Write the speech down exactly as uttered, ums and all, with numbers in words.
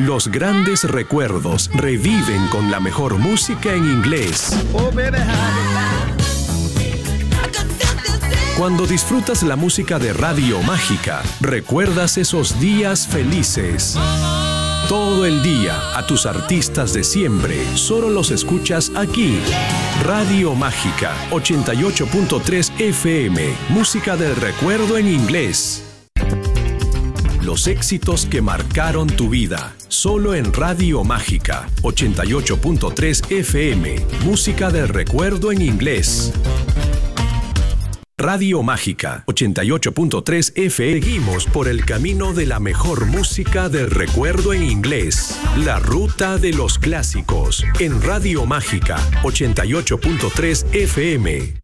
Los grandes recuerdos reviven con la mejor música en inglés. Cuando disfrutas la música de Radio Mágica, recuerdas esos días felices. Todo el día, a tus artistas de siempre, solo los escuchas aquí. Radio Mágica, ochenta y ocho punto tres F M, música del recuerdo en inglés. Los éxitos que marcaron tu vida, solo en Radio Mágica, ochenta y ocho punto tres F M, música del recuerdo en inglés. Radio Mágica, ochenta y ocho punto tres F M. Seguimos por el camino de la mejor música del recuerdo en inglés. La ruta de los clásicos. En Radio Mágica, ochenta y ocho punto tres F M.